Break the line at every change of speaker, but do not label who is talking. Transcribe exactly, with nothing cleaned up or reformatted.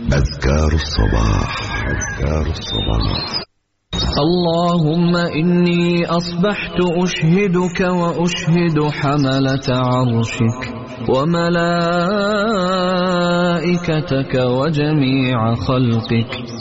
أذكار الصباح. أذكار الصباح.
اللهم إني أصبحت أشهدك وأشهد حملة عرشك وملائكتك وجميع خلقك